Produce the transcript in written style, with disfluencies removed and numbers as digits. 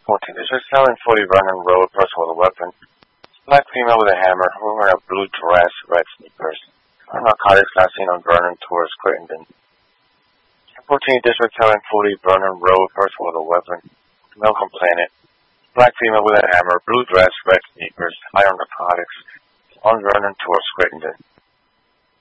14. There's a selling 40 Vernon Road, person with a weapon. Black female with a hammer, wearing a blue dress, red sneakers. Narcotics last seen on Vernon towards Crittenden. 14 District selling 40 Vernon Road, person with a weapon. Male complainant. Black female with a hammer, blue dress, red sneakers, high on narcotics, on Vernon towards Crittenden.